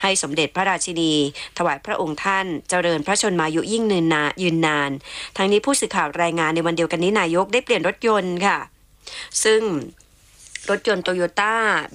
ให้สมเด็จพระราชินีถวายพระองค์ท่านเจริญพระชนมายุยิ่งยืนนานทั้งนี้ผู้สื่อข่าวรายงานในวันเดียวกันนี้นายกได้เปลี่ยนรถยนต์ค่ะซึ่งรถยนต์ Toyota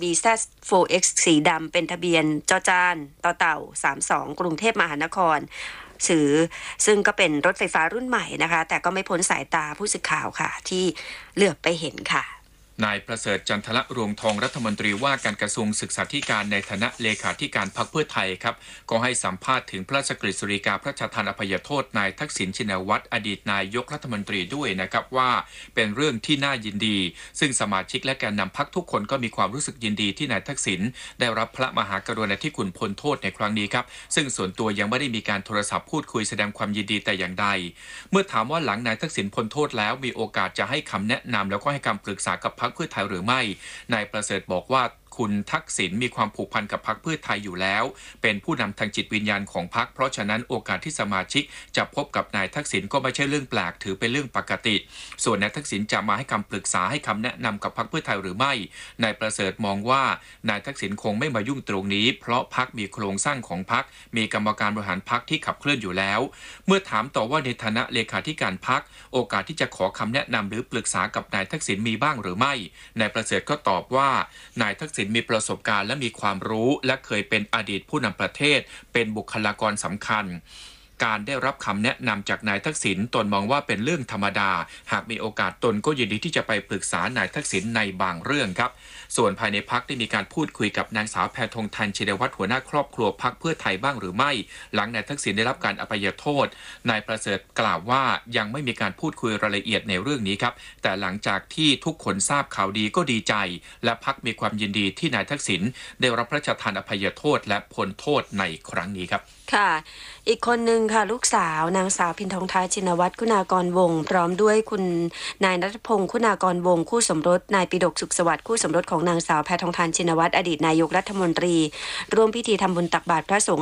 BZ4X สีดำเป็นทะเบียนจจานต่อเต่า32กรุงเทพมหานครซึ่งก็เป็นรถไฟฟ้ารุ่นใหม่นะคะแต่ก็ไม่พ้นสายตาผู้สื่อข่าวค่ะที่เหลือบไปเห็นค่ะนายประเสริฐจันทละรวงทองรัฐมนตรีว่าการกระทรวงศึกษาธิการในฐานะเลขาธิการพรรคเพื่อไทยครับก็ให้สัมภาษณ์ถึงพระราชกฤษฎีกาพระราชทานอภัยโทษนายทักษิณชินวัตรอดีตนายกรัฐมนตรีด้วยนะครับว่าเป็นเรื่องที่น่ายินดีซึ่งสมาชิกและแกนนำพรรคทุกคนก็มีความรู้สึกยินดีที่นายทักษิณได้รับพระมหากรุณาธิคุณพ้นโทษในครั้งนี้ครับซึ่งส่วนตัวยังไม่ได้มีการโทรศัพท์พูดคุยแสดงความยินดีแต่อย่างใดเมื่อถามว่าหลังนายทักษิณพ้นโทษแล้วมีโอกาสจะให้คำแนะนำแล้วก็ให้คำปรึกษากับพรรคเพื่อไทยหรือไม่นายประเสริฐบอกว่าคุณทักษิณมีความผูกพันกับพรรคเพื่อไทยอยู่แล้วเป็นผู้นำทางจิตวิญญาณของพรรคเพราะฉะนั้นโอกาสที่สมาชิกจะพบกับนายทักษิณก็ไม่ใช่เรื่องแปลกถือเป็นเรื่องปกติส่วนนายทักษิณจะมาให้คำปรึกษาให้คำแนะนำกับพรรคเพื่อไทยหรือไม่นายประเสริฐมองว่านายทักษิณคงไม่มายุ่งตรงนี้เพราะพรรคมีโครงสร้างของพรรคมีกรรมการบริหารพรรคที่ขับเคลื่อนอยู่แล้วเมื่อถามต่อว่าในฐานะเลขาธิการพรรคโอกาสที่จะขอคำแนะนำหรือปรึกษากับนายทักษิณมีบ้างหรือไม่นายประเสริฐก็ตอบว่านายทักษิณมีประสบการณ์และมีความรู้และเคยเป็นอดีตผู้นำประเทศเป็นบุคลากรสำคัญการได้รับคำแนะนำจากนายทักษิณตนมองว่าเป็นเรื่องธรรมดาหากมีโอกาสตนก็ยินดีที่จะไปปรึกษานายทักษิณในบางเรื่องครับส่วนภายในพรรคได้มีการพูดคุยกับนางสาวแพทองธรชินวัตรหัวหน้าครอบครัวพรรคเพื่อไทยบ้างหรือไม่หลังนายทักษิณได้รับการอภัยโทษนายประเสริฐกล่าวว่ายังไม่มีการพูดคุยรายละเอียดในเรื่องนี้ครับแต่หลังจากที่ทุกคนทราบข่าวดีก็ดีใจและพรรคมีความยินดีที่นายทักษิณได้รับพระราชทานอภัยโทษและพ้นโทษในครั้งนี้ครับค่ะอีกคนหนึ่งค่ะลูกสาวนางสาวพินทองท้ายชินวัตรคุณากรวงศ์พร้อมด้วยคุณนายณัฐพงศ์คุณากรวงศ์คู่สมรสนายปิฎกสุขสวัสดิ์คู่สมรสของนางสาวแพทองธรชินวัตรอดีตนายกรัฐมนตรีร่วมพิธีทำบุญตักบาตรพระสงฆ์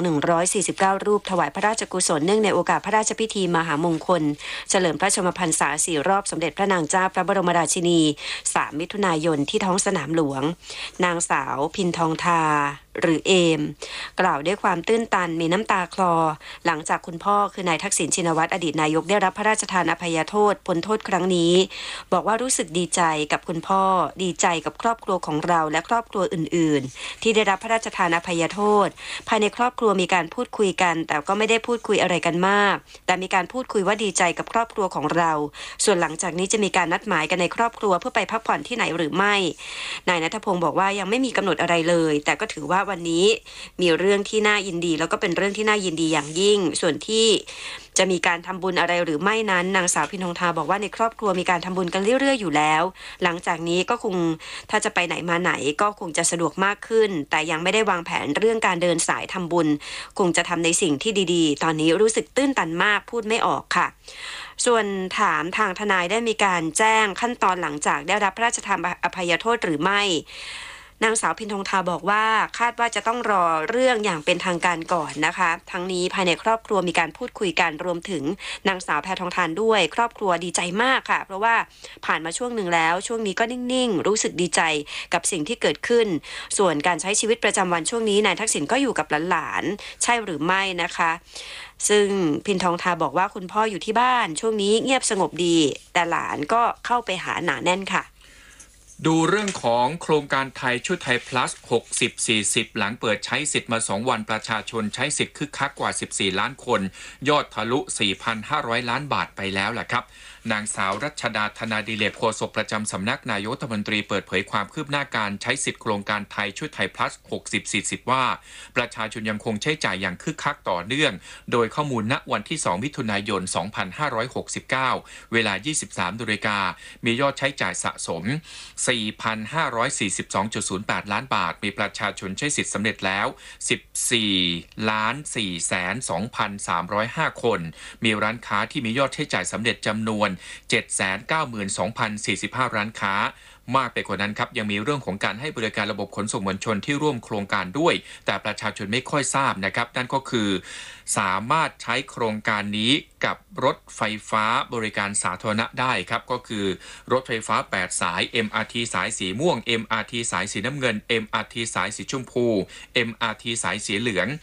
149รูปถวายพระราชกุศลเนื่องในโอกาสพระราชพิธีมหามงคลเฉลิมพระชนมพรรษา4รอบสมเด็จพระนางเจ้าพระบรมราชินี3มิถุนายนที่ท้องสนามหลวงนางสาวพินทองทาหรือเอมกล่าวด้วยความตื้นตันมีน้ำตาคลอหลังจากคุณพ่อคือนายทักษิณชินวัตรอดีตนายกได้รับพระราชทานอภัยโทษพ้นโทษครั้งนี้บอกว่ารู้สึกดีใจกับคุณพ่อดีใจกับครอบครัวของเราและครอบครัวอื่นๆที่ได้รับพระราชทานอภัยโทษภายในครอบครัวมีการพูดคุยกันแต่ก็ไม่ได้พูดคุยอะไรกันมากแต่มีการพูดคุยว่าดีใจกับครอบครัวของเราส่วนหลังจากนี้จะมีการนัดหมายกันในครอบครัวเพื่อไปพักผ่อนที่ไหนหรือไม่นายณัฐพงศ์บอกว่ายังไม่มีกำหนดอะไรเลยแต่ก็ถือว่าวันนี้มีเรื่องที่น่ายินดีแล้วก็เป็นเรื่องที่น่ายินดีอย่างยิ่งส่วนที่จะมีการทำบุญอะไรหรือไม่นั้นนางสาวพินทองทาบอกว่าในครอบครัวมีการทำบุญกันเรื่อยๆอยู่แล้วหลังจากนี้ก็คงถ้าจะไปไหนมาไหนก็คงจะสะดวกมากขึ้นแต่ยังไม่ได้วางแผนเรื่องการเดินสายทำบุญคงจะทำในสิ่งที่ดีๆตอนนี้รู้สึกตื้นตันมากพูดไม่ออกค่ะส่วนถามทางทนายได้มีการแจ้งขั้นตอนหลังจากได้รับพระราชทานอภัยโทษหรือไม่นางสาวพินทองทาบอกว่าคาดว่าจะต้องรอเรื่องอย่างเป็นทางการก่อนนะคะทั้งนี้ภายในครอบครัวมีการพูดคุยกันรวมถึงนางสาวแพทองธรด้วยครอบครัวดีใจมากค่ะเพราะว่าผ่านมาช่วงหนึ่งแล้วช่วงนี้ก็นิ่งๆรู้สึกดีใจกับสิ่งที่เกิดขึ้นส่วนการใช้ชีวิตประจำวันช่วงนี้นายทักษิณก็อยู่กับหลานๆใช่หรือไม่นะคะซึ่งพินทองทาบอกว่าคุณพ่ออยู่ที่บ้านช่วงนี้เงียบสงบดีแต่หลานก็เข้าไปหาหนาแน่นค่ะดูเรื่องของโครงการไทยช่วยไทย plus 60-40 หลังเปิดใช้สิทธิ์มา2วันประชาชนใช้สิทธิ์คึกคักกว่า14ล้านคนยอดทะลุ 4,500 ล้านบาทไปแล้วล่ะครับนางสาวรัชดาธนาดิเลกโฆษกประจำสำนักนายกรัฐมนตรีเปิดเผยความคืบหน้าการใช้สิทธิ์โครงการไทยช่วยไทย plus 60-40 ว่าประชาชนยังคงใช้จ่ายอย่างคึกคักต่อเนื่องโดยข้อมูลณวันที่2มิถุนายน2569เวลา 23:00 นมียอดใช้จ่ายสะสม4,542.08 ล้านบาทมีประชาชนใช้สิทธิ์สำเร็จแล้ว 14,402,305 คนมีร้านค้าที่มียอดใช้จ่ายสำเร็จจำนวน 792,045 ร้านค้ามากไปกว่านั้นครับยังมีเรื่องของการให้บริการระบบขนส่งมวลชนที่ร่วมโครงการด้วยแต่ประชาชนไม่ค่อยทราบนะครับนั่นก็คือสามารถใช้โครงการนี้กับรถไฟฟ้าบริการสาธารณะได้ครับก็คือรถไฟฟ้า8สาย MRT สายสีม่วง MRT สายสีน้ำเงิน MRT สายสีชมพู MRT สายสีเหลือง